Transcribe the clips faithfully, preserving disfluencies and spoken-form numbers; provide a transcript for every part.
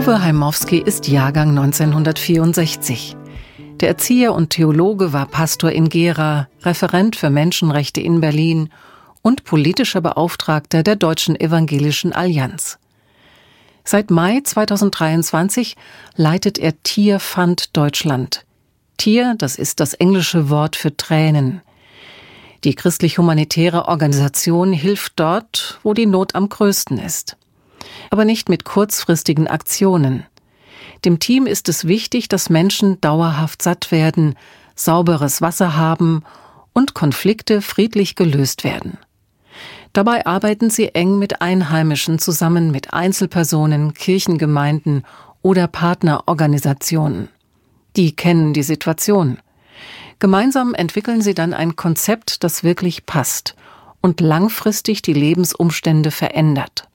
Uwe Heimowski ist Jahrgang neunzehnhundertvierundsechzig. Der Erzieher und Theologe war Pastor in Gera, Referent für Menschenrechte in Berlin und politischer Beauftragter der Deutschen Evangelischen Allianz. Seit Mai zweitausenddreiundzwanzig leitet er Tearfund Deutschland. Tear, das ist das englische Wort für Tränen. Die christlich-humanitäre Organisation hilft dort, wo die Not am größten ist. Aber nicht mit kurzfristigen Aktionen. Dem Team ist es wichtig, dass Menschen dauerhaft satt werden, sauberes Wasser haben und Konflikte friedlich gelöst werden. Dabei arbeiten sie eng mit Einheimischen zusammen, mit Einzelpersonen, Kirchengemeinden oder Partnerorganisationen. Die kennen die Situation. Gemeinsam entwickeln sie dann ein Konzept, das wirklich passt und langfristig die Lebensumstände verändert.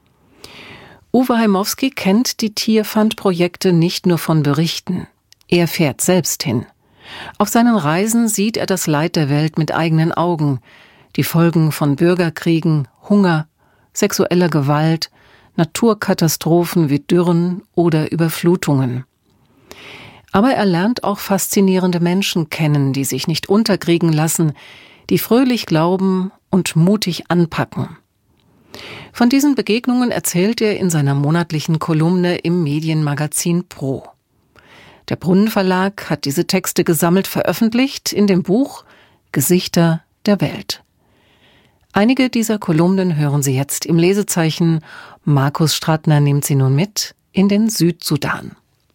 Uwe Heimowski kennt die Tearfund-Projekte nicht nur von Berichten. Er fährt selbst hin. Auf seinen Reisen sieht er das Leid der Welt mit eigenen Augen, die Folgen von Bürgerkriegen, Hunger, sexueller Gewalt, Naturkatastrophen wie Dürren oder Überflutungen. Aber er lernt auch faszinierende Menschen kennen, die sich nicht unterkriegen lassen, die fröhlich glauben und mutig anpacken. Von diesen Begegnungen erzählt er in seiner monatlichen Kolumne im Medienmagazin Pro. Der Brunnen Verlag hat diese Texte gesammelt veröffentlicht in dem Buch Gesichter der Welt. Einige dieser Kolumnen hören Sie jetzt im Lesezeichen. Markus Stratner nimmt sie nun mit in den Südsudan.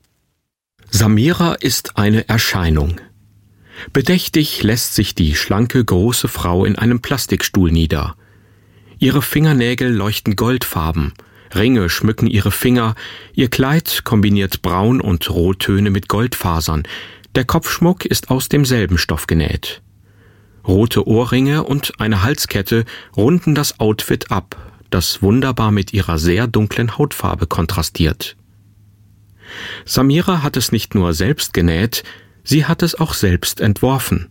Samira ist eine Erscheinung. Bedächtig lässt sich die schlanke, große Frau in einem Plastikstuhl nieder. Ihre Fingernägel leuchten goldfarben, Ringe schmücken ihre Finger, ihr Kleid kombiniert Braun- und Rottöne mit Goldfasern, der Kopfschmuck ist aus demselben Stoff genäht. Rote Ohrringe und eine Halskette runden das Outfit ab, das wunderbar mit ihrer sehr dunklen Hautfarbe kontrastiert. Samira hat es nicht nur selbst genäht, sie hat es auch selbst entworfen.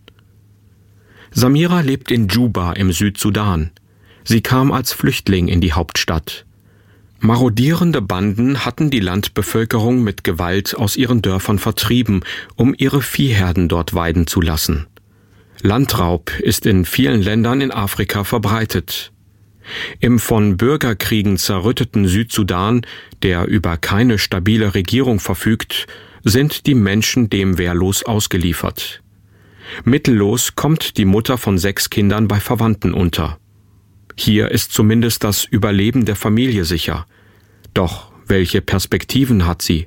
Samira lebt in Juba im Südsudan. Sie kam als Flüchtling in die Hauptstadt. Marodierende Banden hatten die Landbevölkerung mit Gewalt aus ihren Dörfern vertrieben, um ihre Viehherden dort weiden zu lassen. Landraub ist in vielen Ländern in Afrika verbreitet. Im von Bürgerkriegen zerrütteten Südsudan, der über keine stabile Regierung verfügt, sind die Menschen dem wehrlos ausgeliefert. Mittellos kommt die Mutter von sechs Kindern bei Verwandten unter. Hier ist zumindest das Überleben der Familie sicher. Doch welche Perspektiven hat sie?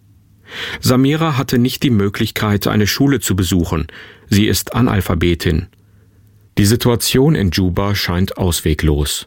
Samira hatte nicht die Möglichkeit, eine Schule zu besuchen. Sie ist Analphabetin. Die Situation in Juba scheint ausweglos.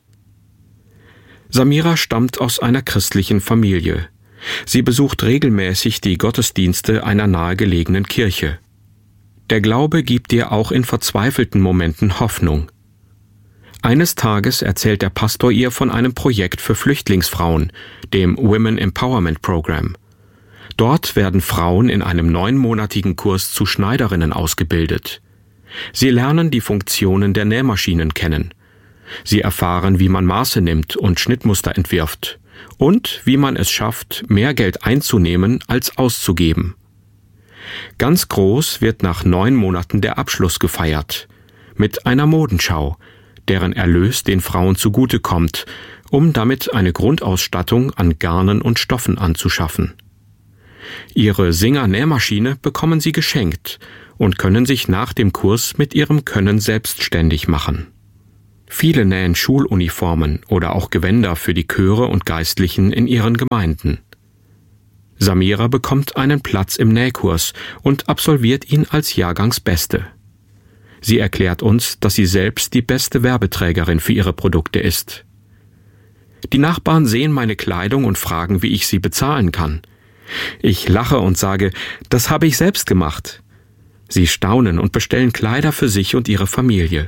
Samira stammt aus einer christlichen Familie. Sie besucht regelmäßig die Gottesdienste einer nahegelegenen Kirche. Der Glaube gibt ihr auch in verzweifelten Momenten Hoffnung. Eines Tages erzählt der Pastor ihr von einem Projekt für Flüchtlingsfrauen, dem Women Empowerment Program. Dort werden Frauen in einem neunmonatigen Kurs zu Schneiderinnen ausgebildet. Sie lernen die Funktionen der Nähmaschinen kennen. Sie erfahren, wie man Maße nimmt und Schnittmuster entwirft und wie man es schafft, mehr Geld einzunehmen als auszugeben. Ganz groß wird nach neun Monaten der Abschluss gefeiert, mit einer Modenschau, deren Erlös den Frauen zugutekommt, um damit eine Grundausstattung an Garnen und Stoffen anzuschaffen. Ihre Singer-Nähmaschine bekommen sie geschenkt und können sich nach dem Kurs mit ihrem Können selbstständig machen. Viele nähen Schuluniformen oder auch Gewänder für die Chöre und Geistlichen in ihren Gemeinden. Samira bekommt einen Platz im Nähkurs und absolviert ihn als Jahrgangsbeste. Sie erklärt uns, dass sie selbst die beste Werbeträgerin für ihre Produkte ist. Die Nachbarn sehen meine Kleidung und fragen, wie ich sie bezahlen kann. Ich lache und sage, das habe ich selbst gemacht. Sie staunen und bestellen Kleider für sich und ihre Familie.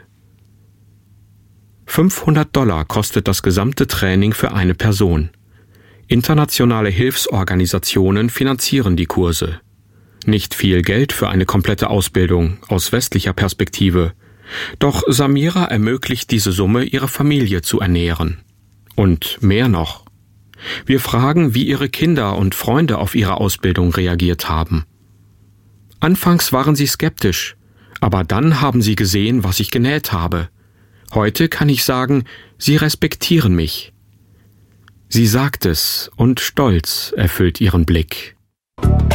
fünfhundert Dollar kostet das gesamte Training für eine Person. Internationale Hilfsorganisationen finanzieren die Kurse. Nicht viel Geld für eine komplette Ausbildung aus westlicher Perspektive. Doch Samira ermöglicht diese Summe, ihre Familie zu ernähren. Und mehr noch. Wir fragen, wie ihre Kinder und Freunde auf ihre Ausbildung reagiert haben. Anfangs waren sie skeptisch, aber dann haben sie gesehen, was ich genäht habe. Heute kann ich sagen, sie respektieren mich. Sie sagt es, und Stolz erfüllt ihren Blick.